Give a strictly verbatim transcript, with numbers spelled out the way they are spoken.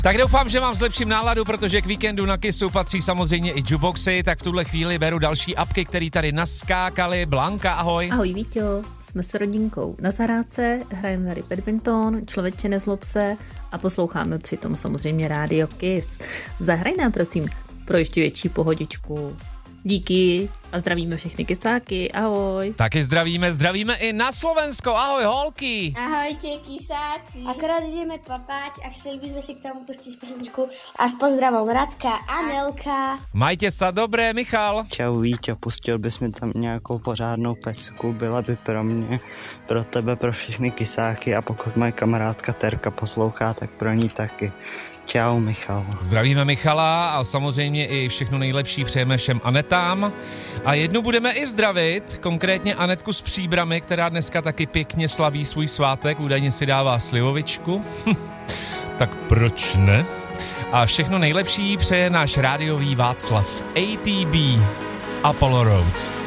Tak doufám, že vám zlepším náladu, protože k víkendu na Kissu patří samozřejmě i jukeboxy, tak v tuhle chvíli beru další apky, které tady naskákaly. Blanka, ahoj. Ahoj Víťo, jsme s rodinkou na zahrádce, hrajeme tady badminton, člověče nezlob se a posloucháme přitom samozřejmě rádio Kiss. Zahraj nám prosím pro ještě větší pohodičku. Díky a zdravíme všechny kysáky, ahoj. Taky zdravíme, zdravíme i na Slovensko, ahoj holky. Ahojte kysáci. Akorát ideme papáč a chceli by sme si k tomu pustiť pesničku a s pozdravom Radka a Nelka. Majte sa dobré, Michal. Čau Víťo, pustil bys mi tam nějakou pořádnou pecku, byla by pro mě, pro tebe, pro všechny kysáky a pokud moje kamarádka Terka poslouchá, tak pro ní taky. Čau Michal. Zdravíme Michala a samozřejmě i všechno nejlepší přejeme všem Anetám. A jednu budeme i zdravit, konkrétně Anetku z Příbramy, která dneska taky pěkně slaví svůj svátek, údajně si dává slivovičku. Tak proč ne? A všechno nejlepší přeje náš rádiový Václav. A T B Apollo Road.